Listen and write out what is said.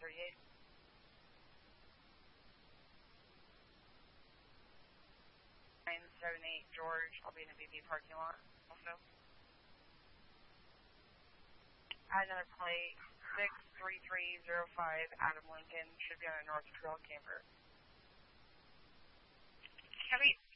38. 978 George, I'll be in the BP parking lot also. Add another plate, 63305 Adam Lincoln, should be on a North Trail camper. Copy.